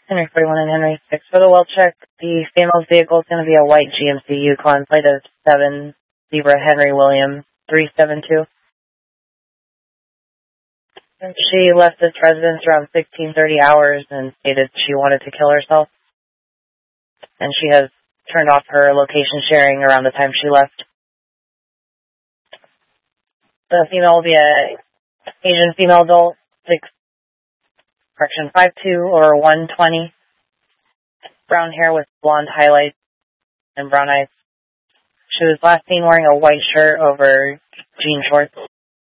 Henry 41 and Henry 6. For the well check, the female's vehicle is going to be a white GMC Yukon, plate of 7, Zebra Henry William 372. And she left this residence around 16:30 hours and stated she wanted to kill herself. And she has turned off her location sharing around the time she left. The female will be a Asian female adult, 5'2" or 120. Brown hair with blonde highlights and brown eyes. She was last seen wearing a white shirt over jean shorts.